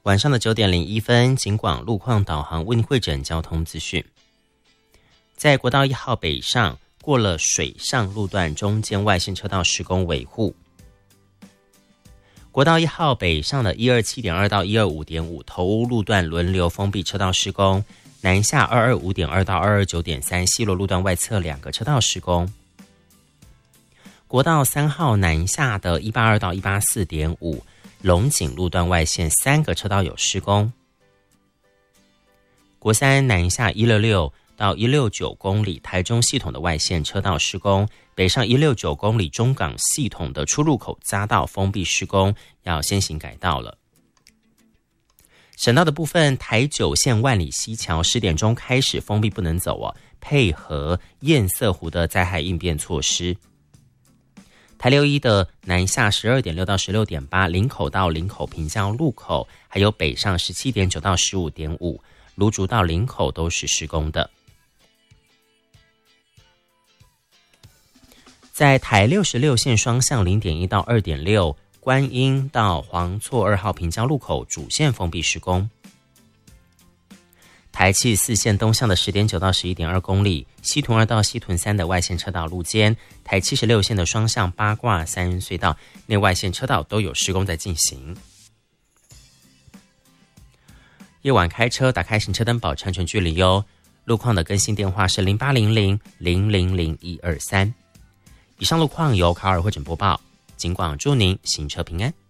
晚上的9点01分，警广路况导航为您汇整交通资讯。在国道1号北上，过了水上路段中间外线车道施工维护。国道1号北上的 127.2 到 125.5 头屋路段轮流封闭车道施工，南下 225.2 到 229.3 西螺路段外侧2个车道施工。国道3号南下的182到 184.5 龙井路段外线3个车道有施工。国3南下166到169公里台中系统的外线车道施工，北上169公里中港系统的出入口匝道封闭施工，要先行改道了。省道的部分，台9线万里溪桥10点钟开始封闭不能走配合堰塞湖的灾害应变措施。台61的南下 12.6 到 16.8 林口到林口平交路口，还有北上 17.9 到 15.5 芦竹到林口都是施工的。在台66线双向 0.1 到 2.6 观音到黄厝2号平交路口主线封闭施工。台74线东向的 10.9 到 11.2 公里西屯2到西屯3的外线车道路肩，台76线的双向八卦三人隧道内外线车道都有施工在进行。夜晚开车打开行车灯保持安全距离哟。路况的更新电话是0800000123。以上路况由卡尔汇整播报，警广祝您行车平安。